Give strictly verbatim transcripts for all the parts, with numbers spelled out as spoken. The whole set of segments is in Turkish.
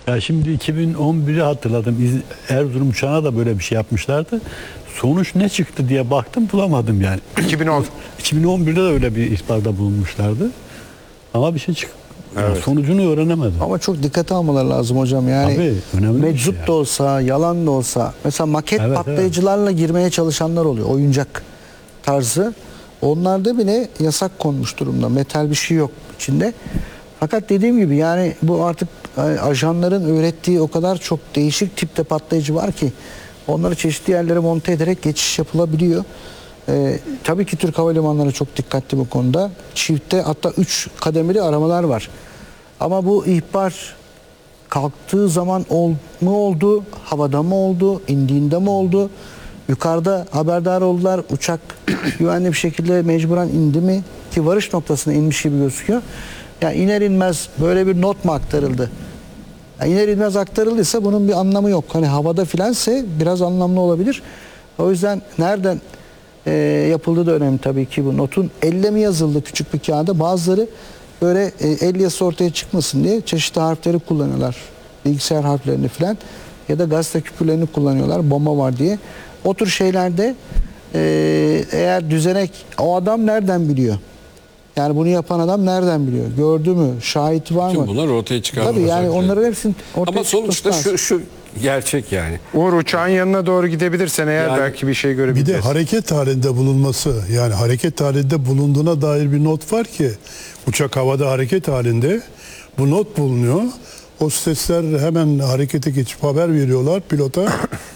Ya şimdi iki bin on biri hatırladım. İz- Erzurum uçağına da böyle bir şey yapmışlardı. Sonuç ne çıktı diye baktım, bulamadım yani. iki bin on. iki bin on birde de öyle bir ihbarda bulunmuşlardı. Ama bir şey çık. Yani Evet. sonucunu öğrenemedim. Ama çok dikkate almaları lazım hocam. Yani Tabii, önemli bir meczup şey da yani. olsa, yalan da olsa. Mesela maket Evet, patlayıcılarla girmeye çalışanlar oluyor. Oyuncak tarzı. Onlarda bile yasak konmuş durumda. Metal bir şey yok içinde. Fakat dediğim gibi yani bu artık e, ajanların ürettiği o kadar çok değişik tipte patlayıcı var ki onları çeşitli yerlere monte ederek geçiş yapılabiliyor. Ee, tabii ki Türk Hava Limanları çok dikkatli bu konuda. Çifte hatta üç kademeli aramalar var. Ama bu ihbar kalktığı zaman ol, mu oldu, havada mı oldu, indiğinde mi oldu? Yukarıda haberdar oldular, uçak güvenli bir şekilde mecburen indi mi? Ki varış noktasına inmiş gibi gözüküyor. Yani iner inmez böyle bir not mu aktarıldı? Yani iner inmez aktarıldıysa bunun bir anlamı yok. Hani havada filanse biraz anlamlı olabilir. O yüzden nereden e, yapıldığı da önemli tabii ki bu notun. Elle mi yazıldı küçük bir kağıda? Bazıları böyle e, el yazısı ortaya çıkmasın diye çeşitli harfleri kullanıyorlar. Bilgisayar harflerini filan ya da gazete küpürlerini kullanıyorlar. Bomba var diye. O tür şeylerde e, eğer düzenek, o adam nereden biliyor? Yani bunu yapan adam nereden biliyor? Gördü mü? Şahit var mı? Tüm bunlar ortaya çıkarılacak. Tabii yani onların hepsinin ortaya Ama sonuçta çıkması lazım. şu, şu gerçek yani. Uğur, uçağın yanına doğru gidebilirsen eğer Yani- belki bir şey Bir görebiliriz. de hareket halinde bulunması, yani hareket halinde bulunduğuna dair bir not var ki uçak havada hareket halinde, bu not bulunuyor. Hostesler hemen harekete geçip haber veriyorlar pilota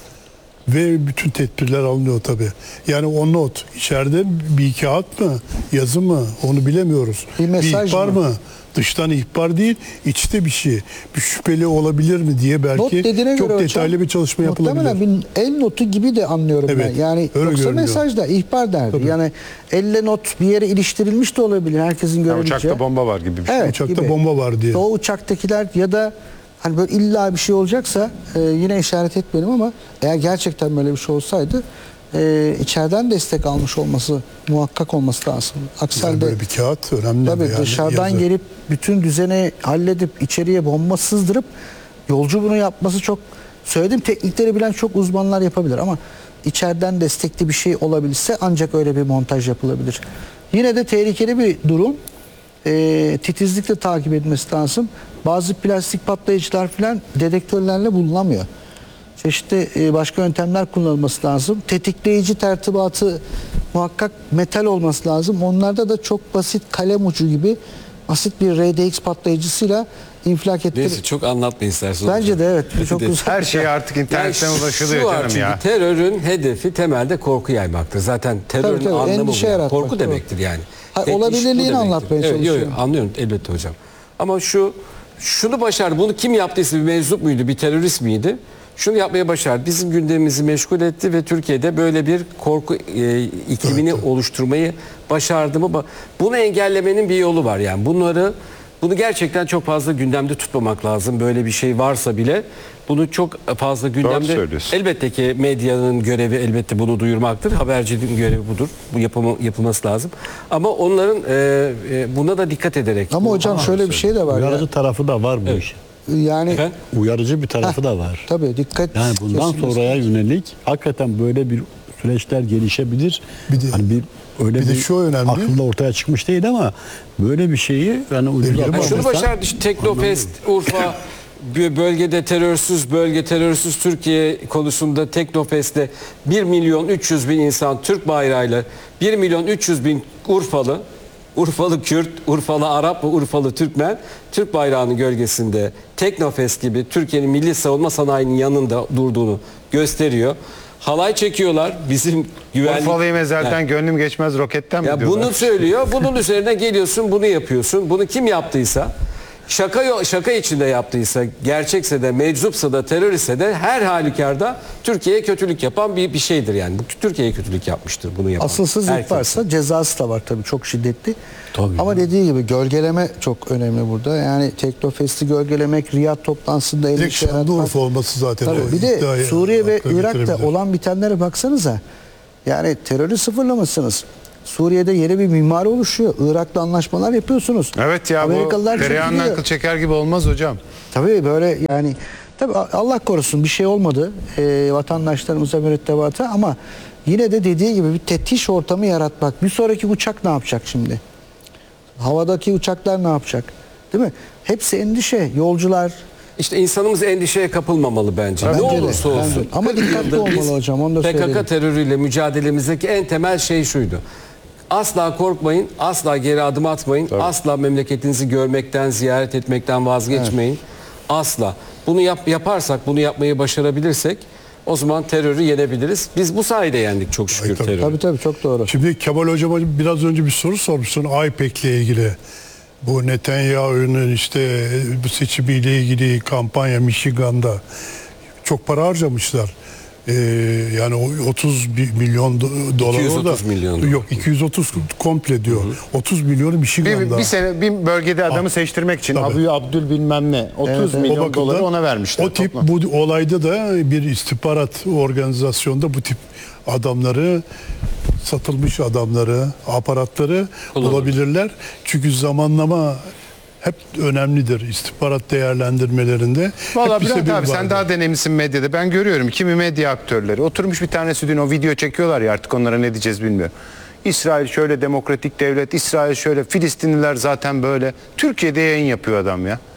ve bütün tedbirler alınıyor tabii. Yani o not içeride bir kağıt mı, yazı mı, onu bilemiyoruz. Bir mesaj ihbar mı? mı? Dıştan ihbar değil, içte bir şey. Bir şüpheli olabilir mi diye Not belki dediğine çok göre detaylı hocam, bir çalışma yapılabilir. muhtemelen bir el notu gibi de anlıyorum Evet, ben. Yani öyle yoksa görünüyor. mesajda ihbar derdi. Tabii. Yani elle not bir yere iliştirilmiş de olabilir herkesin Ya görebileceği. uçakta bomba var gibi bir şey. Evet, Uçakta gibi. bomba var diye. O uçaktakiler ya da hani böyle illa bir şey olacaksa e, yine işaret etmeyelim ama eğer gerçekten böyle bir şey olsaydı e, içeriden destek almış olması muhakkak olması lazım. Aksi Yani halde böyle bir kağıt önemli. tabii yani dışarıdan yazı. gelip bütün düzeni halledip içeriye bomba sızdırıp yolcu bunu yapması çok, söylediğim teknikleri bilen çok uzmanlar yapabilir ama içeriden destekli bir şey olabilirse ancak öyle bir montaj yapılabilir. Yine de tehlikeli bir durum. E, titizlikle takip edilmesi lazım. Bazı plastik patlayıcılar falan dedektörlerle bulunamıyor. Çeşitli e, başka yöntemler kullanılması lazım. Tetikleyici tertibatı muhakkak metal olması lazım. Onlarda da çok basit kalem ucu gibi basit bir R D X patlayıcısıyla infilak ettir. Neyse çok anlatmayın isterseniz. Bence de evet. Çok de- güzel. Her şey artık internetten ulaşılıyor şu var canım çünkü ya. terörün hedefi temelde korku yaymaktır. Zaten terörün Tabii, tabii, anlamı bu. endişe yani. yaratmak, Korku doğru. demektir yani. Ha, Tek iş bu olabilirliğini demektir. anlatmaya Evet, yok, çalışıyorum. yok, anlıyorum elbette hocam. Ama şu şunu başardı. Bunu kim yaptıysa bir meczup muydu, bir terörist miydi? Şunu yapmaya başardı. Bizim gündemimizi meşgul etti ve Türkiye'de böyle bir korku e, iklimini oluşturmayı başardı mı? Ba- Bunu engellemenin bir yolu var yani. Bunları bunu gerçekten çok fazla gündemde tutmamak lazım. Böyle bir şey varsa bile bunu çok fazla gündemde. söylüyorsun. Elbette ki medyanın görevi elbette bunu duyurmaktır. Haberciliğin görevi budur. Bu yapımı, yapılması lazım. Ama onların e, e, buna da dikkat ederek. Ama hocam şöyle bir şey de var ya. Uyarıcı tarafı da var bu işin. Yani Efendim? Uyarıcı bir tarafı da var. tabii dikkat. Yani bundan kesilmesi sonraya lazım. yönelik hakikaten böyle bir süreçler gelişebil. Bir de- hani bir öyle bir de bir şu önemli. aklında ortaya çıkmış değil ama böyle bir şeyi yani Bilmiyorum Yani uygulamak şunu başardı işte Teknofest Urfa bir bölgede terörsüz bölge terörsüz Türkiye konusunda Teknofest'te bir milyon üç yüz bin insan Türk bayrağıyla bir milyon üç yüz bin Urfalı Urfalı Kürt, Urfalı Arap ve Urfalı Türkmen Türk bayrağının gölgesinde Teknofest gibi Türkiye'nin milli savunma sanayinin yanında durduğunu gösteriyor. Halay çekiyorlar bizim güvenlik. Urfalı'yı mezardan Yani- gönlüm geçmez roketten mi ya diyorlar? bunu söylüyor. Bunun üzerine geliyorsun, bunu yapıyorsun. Bunu kim yaptıysa, şaka yo- şaka içinde yaptıysa, gerçekse de, meczupsa da, teröristse de her halükarda Türkiye'ye kötülük yapan bir bir şeydir yani. Bu Türkiye'ye kötülük yapmıştır bunu yapan. Asılsız Herkes. varsa cezası da var tabii çok şiddetli. Tabii. Ama dediği gibi gölgeleme çok önemli burada. Yani Teknofest'i gölgelemek, Riyad toplantısında Direkt endişe yaratmak. Şanlıurfa olması zaten Tabii, o bir de iddiayı Suriye ve akla Irak'ta getirebilir. olan bitenlere baksanıza. Yani terörü sıfırlamışsınız. Suriye'de yeni bir mimari oluşuyor. Irak'la anlaşmalar yapıyorsunuz. Evet ya, bu Amerikalılar çok tereyağından biliyor. kıl çeker gibi olmaz hocam. Tabii böyle yani tabii Allah korusun bir şey olmadı e, vatandaşlarımıza mürettebata ama yine de dediği gibi bir tetiş ortamı yaratmak. Bir sonraki uçak ne yapacak şimdi? Havadaki uçaklar ne yapacak? Değil mi? Hepsi endişe. Yolcular. İşte insanımız endişeye kapılmamalı bence. Bence ne de, olursa olsun. bence de. Ama kırk dikkatli yıldır biz olmalı hocam, onu da P K K söyleyelim. terörüyle mücadelemizdeki en temel şey şuydu. Asla korkmayın, asla geri adım atmayın, asla memleketinizi görmekten, ziyaret etmekten vazgeçmeyin. Asla. Bunu yap, yaparsak, bunu yapmayı başarabilirsek o zaman terörü yenebiliriz. Biz bu sayede yendik çok şükür Ay, tabii. terörü. Tabii tabii çok doğru. Şimdi Kemal Hocama biraz önce bir soru sormuşsun AYPEK'le ilgili. Bu Netanyahu'nun işte bu seçimiyle ilgili kampanya Michigan'da çok para harcamışlar. Ee, yani o otuz bir milyon do- dolar iki yüz otuz orada. milyon dolar. Yok iki yüz otuz komple diyor. otuz milyonu Michigan'da. Bir, bir sene bir bölgede adamı Ah, seçtirmek için tabii. Abu Abdül bilmem ne otuz Evet, evet. O milyon bakımdan doları ona vermişler. O tip toplam. bu olayda da bir istihbarat organizasyonda bu tip adamları, satılmış adamları, aparatları Kullanır. bulabilirler. Çünkü zamanlama hep önemlidir istihbarat değerlendirmelerinde. Valla Hep bir Bülent sebebi abi sen vardır. daha deneyimlisin medyada. Ben görüyorum kimi medya aktörleri oturmuş bir tanesi dün o video çekiyorlar ya, artık onlara ne diyeceğiz bilmiyorum. İsrail şöyle demokratik devlet, İsrail şöyle, Filistinliler zaten böyle. Türkiye'de yayın yapıyor adam ya.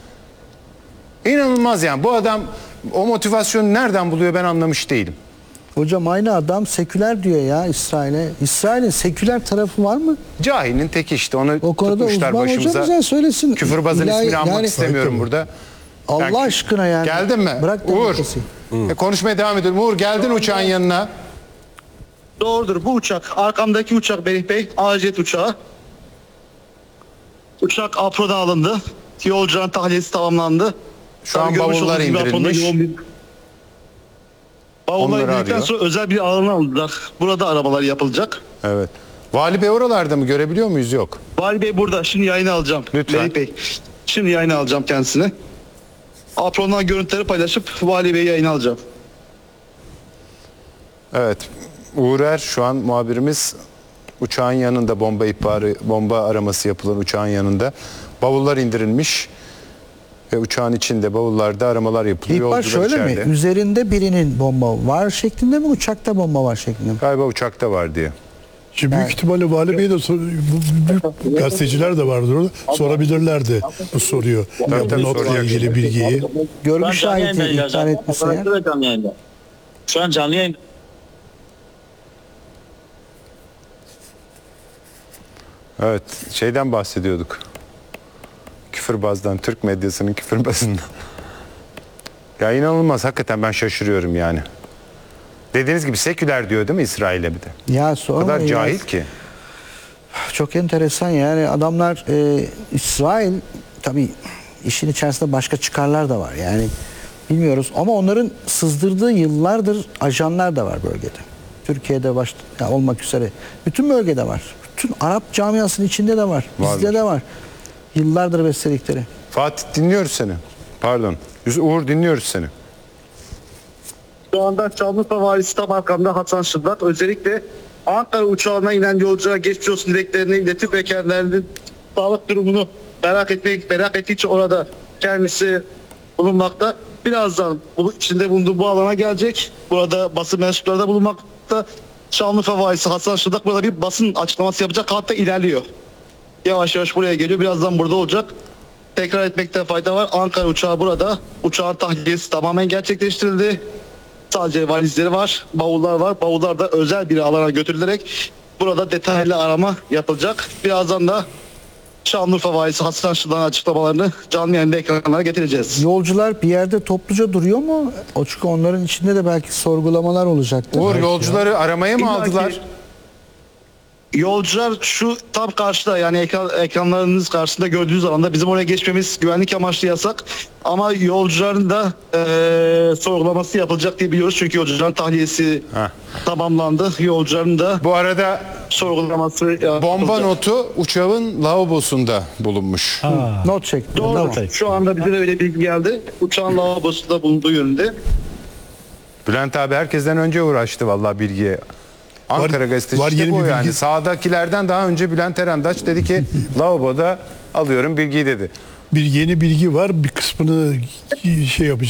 İnanılmaz yani. Bu adam o motivasyonu nereden buluyor ben anlamış değilim. Hocam aynı adam seküler diyor ya İsrail'e. İsrail'in seküler tarafı var mı? Cahilin teki işte, onu O konuda tutmuşlar uzman başımıza. hocam bize söylesin. Küfürbazın İlahi- ismini anmak yani- istemiyorum burada. Allah Yani- aşkına yani. Geldin mi? Bırak Uğur. demokrasiyi. E, konuşmaya devam ediyorum. Uğur geldin uçağın yanına. Doğrudur. Bu uçak, arkamdaki uçak Berih Bey, A-Jet uçağı. Uçak Apro'da alındı. Yolcuların tahliyesi tamamlandı. Şu an Tabii görmüş bavullar olduğunuz gibi Apro'da indirilmiş. yoğun bir- Bavullar Onları indikten arıyor. sonra özel bir alana aldılar. Burada aramalar yapılacak. Evet. Vali Bey oralarda mı, görebiliyor muyuz? Yok. Vali Bey burada. Şimdi yayını alacağım. Lütfen. Berih Bey. Şimdi yayını alacağım kendisini. Apro'dan görüntüleri paylaşıp Vali Bey'i yayını alacağım. Evet. Uğur Er şu an muhabirimiz uçağın yanında, bomba ihbarı, bomba araması yapılan uçağın yanında. Bavullar indirilmiş ve uçağın içinde bavullarda aramalar yapılıyor. İhbar Yolcular şöyle içeride. mi? Üzerinde birinin bomba var şeklinde mi? Uçakta bomba var şeklinde mi? Galiba uçakta var diye. Şimdi büyük ihtimalle Vali Bey de sor- bu büyük gazeteciler de vardır orada. Sorabilirlerdi bu soruyu. Ya tabii bu notla soracak. ilgili bilgiyi. Görgü Şu an canlı şahidi yayındayız ihbar hocam. etmesi eğer. Operatör de canlı yayında. Şu an canlı yayın. Evet. Şeyden bahsediyorduk. Küfürbazdan, Türk medyasının küfürbazından. Ya inanılmaz. Hakikaten ben şaşırıyorum yani. Dediğiniz gibi seküler diyor değil mi İsrail'e bir de? Ya O sorma kadar ya. cahil ki. Çok enteresan yani adamlar e, İsrail tabii işin içerisinde başka çıkarlar da var yani bilmiyoruz ama onların sızdırdığı yıllardır ajanlar da var bölgede. Türkiye'de başta ya olmak üzere bütün bölgede var. Bütün Arap camiasının içinde de var. Bizde Vardır. de var. Yıllardır besledikleri. Fatih dinliyoruz seni. Pardon. Uğur dinliyoruz seni. Şu anda Şanlıurfa Valisi tam arkamda Hasan Şırdak. Özellikle Ankara uçağına inen yolculara geçmiş olsun dileklerini iletip ve kendilerinin sağlık durumunu merak etmek merak ettiği için orada kendisi bulunmakta. Birazdan bu içinde bulunduğu bu alana gelecek. Burada basın mensupları da bulunmakta. Şanlıurfa Valisi Hasan Şırdak burada bir basın açıklaması yapacak, hatta ilerliyor. Yavaş yavaş buraya geliyor. Birazdan burada olacak. Tekrar etmekte fayda var. Ankara uçağı burada. Uçağın tahliyesi tamamen gerçekleştirildi. Sadece valizleri var, bavullar var. Bavullar da özel bir alana götürülerek burada detaylı arama yapılacak. Birazdan da Şanlıurfa Valisi Hasan Şırdak'ın açıklamalarını canlı yayında ekranlara getireceğiz. Yolcular bir yerde topluca duruyor mu? O çünkü onların içinde de belki sorgulamalar olacaktır. Uğur yolcuları aramaya mı İlla ki- aldılar? Yolcular şu tam karşıda, yani ekran, ekranlarınız karşısında gördüğünüz alanda, bizim oraya geçmemiz güvenlik amaçlı yasak. Ama yolcuların da eee sorgulaması yapılacak diye biliyoruz. Çünkü yolcuların tahliyesi Heh. tamamlandı. Yolcuların da Bu arada sorgulaması yapılacak. bomba notu uçağın lavabosunda bulunmuş. Not çekti. Doğru. Tamam. Şu anda bize de öyle bilgi geldi. Uçağın lavabosunda bulunduğu yönünde. Bülent abi herkesten önce uğraştı vallahi bilgiye Ankara Var- gazetesi var işte yeni bu bir yani. bilgi. Sağdakilerden daha önce Bülent Erendaç dedi ki lavaboda alıyorum bilgiyi dedi. Bir yeni bilgi var. Bir kısmını şey yapacağım.